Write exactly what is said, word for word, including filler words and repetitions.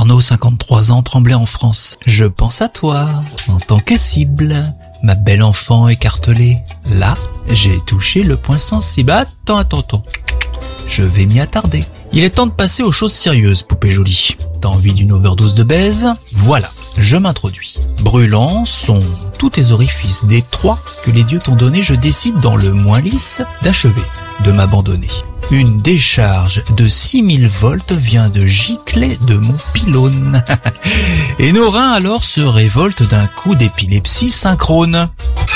Arnaud, cinquante-trois ans, Tremblay en France. Je pense à toi, en tant que cible. Ma belle enfant écartelée. Là, j'ai touché le point sensible. Attends, attends, attends. Je vais m'y attarder. Il est temps de passer aux choses sérieuses, poupée jolie. T'as envie d'une overdose de baise? Voilà, je m'introduis. Brûlant sont tous tes orifices. Des trois que les dieux t'ont donnés, je décide dans le moins lisse d'achever, de m'abandonner. Une décharge de six mille volts vient de gicler de mon pylône. Et nos reins alors se révoltent d'un coup d'épilepsie synchrone.